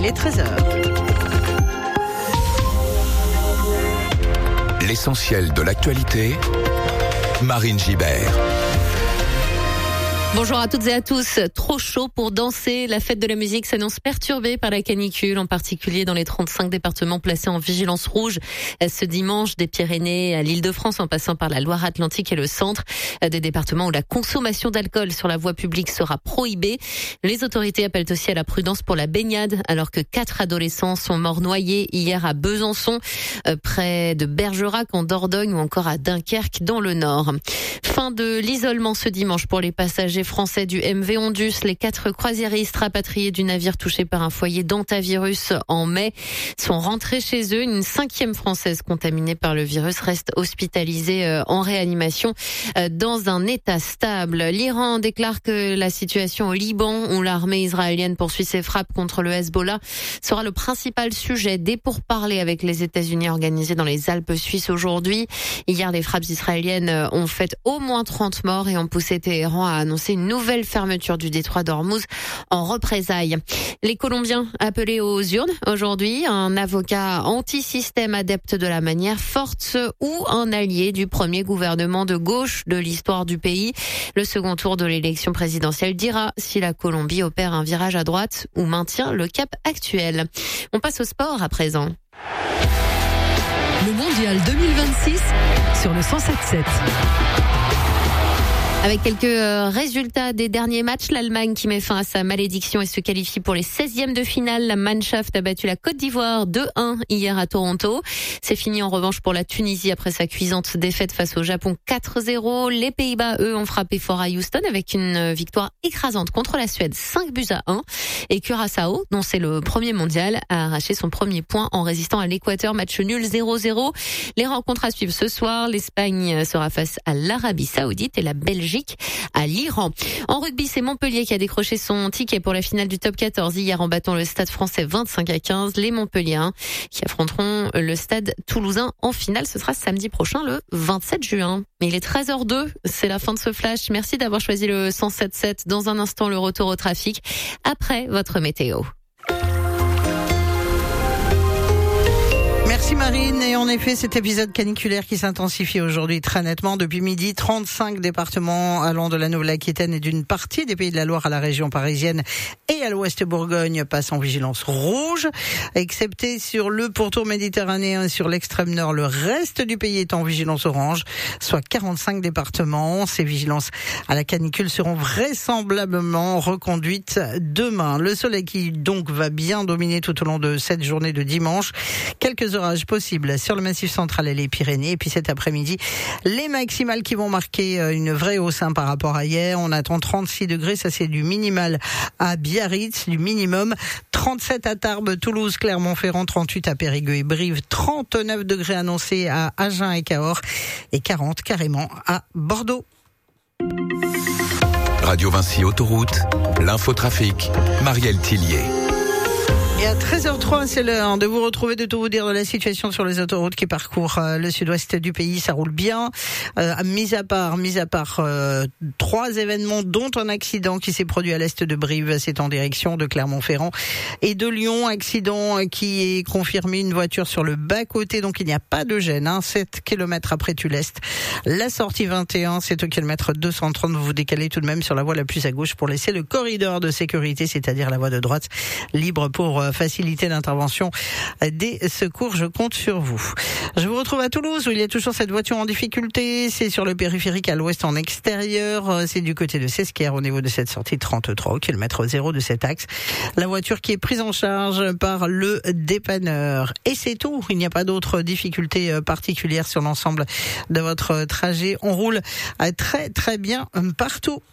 Il est 13h. L'essentiel de l'actualité, Marine Gibert. Bonjour à toutes et à tous. Trop chaud pour danser. La fête de la musique s'annonce perturbée par la canicule, en particulier dans les 35 départements placés en vigilance rouge. Ce dimanche, des Pyrénées à l'Île-de-France, en passant par la Loire-Atlantique et le centre, des départements où la consommation d'alcool sur la voie publique sera prohibée. Les autorités appellent aussi à la prudence pour la baignade, alors que 4 adolescents sont morts noyés hier à Besançon, près de Bergerac en Dordogne ou encore à Dunkerque dans le Nord. Fin de l'isolement ce dimanche pour les passagers français du MV Ondus. Les 4 croisiéristes rapatriés du navire touché par un foyer d'hantavirus en mai sont rentrés chez eux. Une 5e française contaminée par le virus reste hospitalisée en réanimation dans un état stable. L'Iran déclare que la situation au Liban, où l'armée israélienne poursuit ses frappes contre le Hezbollah, sera le principal sujet des pourparlers avec les États-Unis organisés dans les Alpes suisses aujourd'hui. Hier, les frappes israéliennes ont fait au moins 30 morts et ont poussé Téhéran à annoncer une nouvelle fermeture du détroit d'Ormuz en représailles. Les Colombiens appelés aux urnes aujourd'hui, un avocat anti-système adepte de la manière forte ou un allié du premier gouvernement de gauche de l'histoire du pays. Le second tour de l'élection présidentielle dira si la Colombie opère un virage à droite ou maintient le cap actuel. On passe au sport à présent. Le mondial 2026 sur le 107.7. Avec quelques résultats des derniers matchs, l'Allemagne qui met fin à sa malédiction et se qualifie pour les 16e de finale. La Mannschaft a battu la Côte d'Ivoire 2-1 hier à Toronto. C'est fini en revanche pour la Tunisie après sa cuisante défaite face au Japon 4-0. Les Pays-Bas, eux, ont frappé fort à Houston avec une victoire écrasante contre la Suède, 5-1. Et Curaçao, dont c'est le premier mondial, a arraché son premier point en résistant à l'Équateur, match nul 0-0. Les rencontres à suivre ce soir. L'Espagne sera face à l'Arabie Saoudite et la Belgique à l'Iran. En rugby, c'est Montpellier qui a décroché son ticket pour la finale du top 14 hier en battant le Stade Français 25-15. Les Montpelliérains qui affronteront le Stade Toulousain en finale. Ce sera samedi prochain, le 27 juin. Mais il est 13h02. C'est la fin de ce flash. Merci d'avoir choisi le 107.7. Dans un instant, le retour au trafic après votre météo. Merci Marine. Et en effet, cet épisode caniculaire qui s'intensifie aujourd'hui très nettement. Depuis midi, 35 départements allant de la Nouvelle-Aquitaine et d'une partie des Pays de la Loire à la région parisienne et à l'ouest Bourgogne passent en vigilance rouge. Excepté sur le pourtour méditerranéen et sur l'extrême nord, le reste du pays est en vigilance orange, soit 45 départements. Ces vigilances à la canicule seront vraisemblablement reconduites demain. Le soleil qui donc va bien dominer tout au long de cette journée de dimanche. Quelques orages possibles sur le Massif central et les Pyrénées. Et puis cet après-midi, les maximales qui vont marquer une vraie hausse par rapport à hier. On attend 36 degrés, ça c'est du minimal à Biarritz, du minimum 37 à Tarbes, Toulouse, Clermont-Ferrand, 38 à Périgueux et Brive, 39 degrés annoncés à Agen et Cahors et 40 carrément à Bordeaux. Radio Vinci Autoroute, l'infotrafic, Marielle Tillier. Et à 13h03, c'est l'heure de vous retrouver, de tout vous dire de la situation sur les autoroutes qui parcourent le sud-ouest du pays. Ça roule bien, mis à part 3 événements, dont un accident qui s'est produit à l'est de Brive. C'est en direction de Clermont-Ferrand et de Lyon. Accident qui est confirmé, une voiture sur le bas-côté, donc il n'y a pas de gêne. 7 km après Tullest. La sortie 21, c'est au kilomètre 230. Vous vous décalez tout de même sur la voie la plus à gauche pour laisser le corridor de sécurité, c'est-à-dire la voie de droite, libre pour faciliter l'intervention des secours. Je compte sur vous. Je vous retrouve à Toulouse où il y a toujours cette voiture en difficulté. C'est sur le périphérique à l'ouest en extérieur. C'est du côté de Sesquerre au niveau de cette sortie 33 au kilomètre 0 de cet axe. La voiture qui est prise en charge par le dépanneur. Et c'est tout. Il n'y a pas d'autres difficultés particulières sur l'ensemble de votre trajet. On roule très très bien partout.